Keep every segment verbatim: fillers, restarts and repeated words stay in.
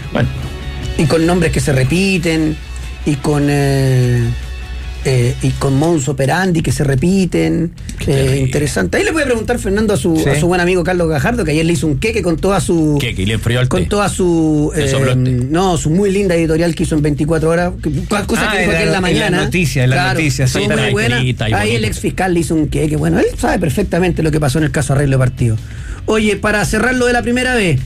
Bueno. Y con nombres que se repiten, y con eh, eh, y con modus operandi que se repiten. Eh, interesante. Ahí le voy a preguntar, Fernando, a su, sí. a su buen amigo Carlos Gajardo, que ayer le hizo un queque con toda su. Queque, y le enfrió al Con té. toda su. Eh, no, su muy linda editorial que hizo en veinticuatro horas. Cosas ah, que dijo la, aquí en la mañana. En las noticias, en las claro, noticias. Son Sí, muy buenas. Ahí el ex fiscal le hizo un queque. Bueno, él sabe perfectamente lo que pasó en el caso arreglo de partido. Oye, para cerrar lo de la primera vez,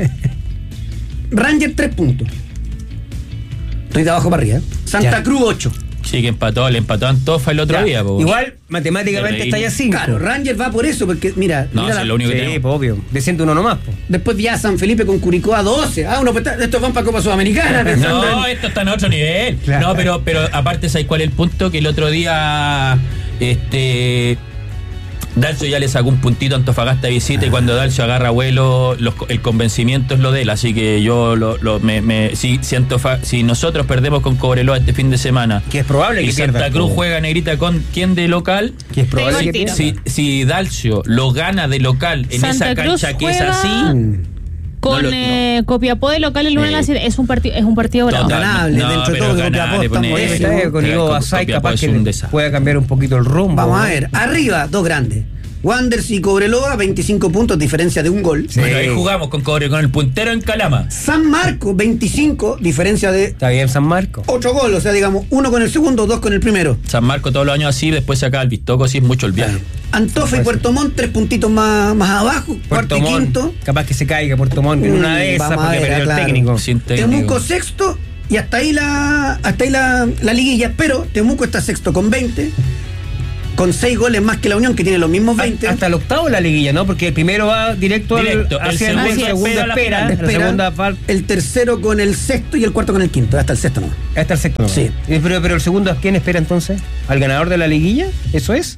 Ranger tres puntos. Estoy de abajo para arriba. ¿eh? Santa ya. Cruz ocho. Sí, que empató, le empató a Antofa el otro ya. día. Po. Igual, matemáticamente está ya cinco. Claro, Ranger va por eso, porque mira. No, mira es la... lo único que sí, tenemos. Po, obvio. Desciende uno nomás. Po. Después ya San Felipe con Curicó a doce. Ah, uno, estos van para Copa Sudamericana. No, esto está en otro nivel. Claro. No, pero, pero aparte, ¿sabes cuál es el punto? Que el otro día. Este. Dalcio ya le sacó un puntito a Antofagasta de visita, y cuando Dalcio agarra vuelo, los, el convencimiento es lo de él. Así que yo lo, lo, me, me, si, si, Antofa, si nosotros perdemos con Cobreloa este fin de semana, que es probable que y Santa pierda, Cruz po. juega Negrita con quién de local, que es probable que pierda. Si, si Dalcio lo gana de local en Santa esa Cruz cancha que juega... es así. Con no lo, eh, no. Copiapó de local el lunes eh, a las siete. Es un partido, es un partido bravo. Ganable, no, dentro de todo de Copiapó estamos eh, con Ivo Basay capaz que pueda cambiar un poquito el rumbo. Vamos a ver, arriba, dos grandes. Wanderers y Cobreloa, veinticinco puntos, diferencia de un gol. Sí. Bueno, ahí jugamos con Cobre, con el puntero en Calama. San Marco, veinticinco, diferencia de... Está bien San Marco. Ocho goles, o sea, digamos, uno con el segundo, dos con el primero. San Marco todos los años así, después se acaba el Vistoco, así es mucho el viaje. Antofa y Puerto Montt, tres puntitos más, más abajo, cuarto y quinto. Capaz que se caiga Puerto Montt en una de esas, porque perdió el técnico. Temuco sexto, y hasta ahí la hasta ahí la, la liguilla, pero Temuco está sexto con veinte. Con seis goles más que la Unión, que tiene los mismos veinte. Hasta el octavo la liguilla, ¿no? Porque el primero va directo, directo al, hacia el, segundo, el segundo espera, espera, espera, la segunda fal... el tercero con el sexto y el cuarto con el quinto, hasta el sexto no. Hasta el sexto no. Sí. Pero, pero el segundo, ¿a quién espera entonces? ¿Al ganador de la liguilla? ¿Eso es?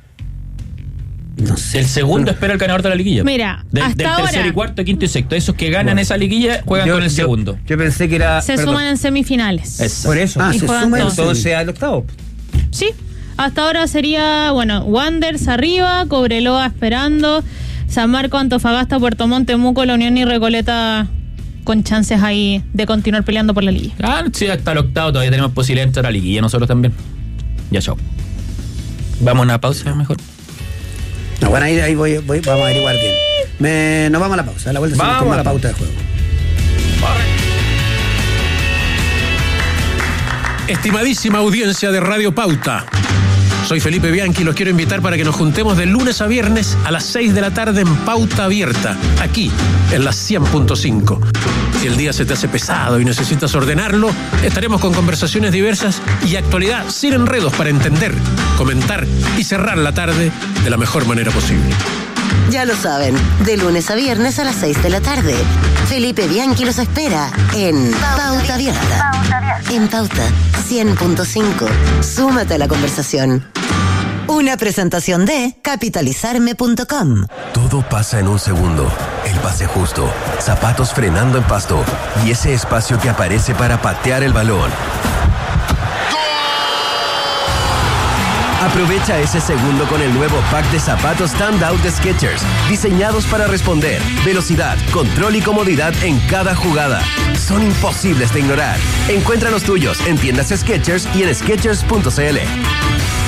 No sé. El segundo espera el ganador de la liguilla. Mira, de, hasta del ahora, tercero y cuarto, quinto y sexto. Esos que ganan bueno, esa liguilla juegan yo, con el yo, segundo. Yo pensé que era... Se perdón. suman en semifinales. Eso. Por eso. Ah, y se suman entonces al octavo. Sí. Hasta ahora sería, bueno, Wanderers arriba, Cobreloa esperando, San Marco, Antofagasta, Puerto Montt, Temuco, La Unión y Recoleta con chances ahí de continuar peleando por la liguilla. Ah, sí, hasta el octavo todavía tenemos posibilidad de entrar a la liguilla, nosotros también. Ya, chao. Vamos a una pausa mejor. No, bueno, ahí, ahí voy, voy, vamos a averiguar bien. Me, nos vamos a la pausa, a la vuelta vamos con a la pauta de juego. Estimadísima audiencia de Radio Pauta, soy Felipe Bianchi y los quiero invitar para que nos juntemos de lunes a viernes a las seis de la tarde en Pauta Abierta, aquí en la cien punto cinco. Si el día se te hace pesado y necesitas ordenarlo, estaremos con conversaciones diversas y actualidad sin enredos para entender, comentar y cerrar la tarde de la mejor manera posible. Ya lo saben, de lunes a viernes a las seis de la tarde. Felipe Bianchi los espera en Pauta Abierta. En Pauta cien punto cinco. Súmate a la conversación. Una presentación de capitalizarme punto com. Todo pasa en un segundo. El pase justo, zapatos frenando en pasto y ese espacio que aparece para patear el balón. Aprovecha ese segundo con el nuevo pack de zapatos Standout de Skechers, diseñados para responder, velocidad, control y comodidad en cada jugada. Son imposibles de ignorar. Encuentra los tuyos en tiendas Skechers y en skechers punto c l.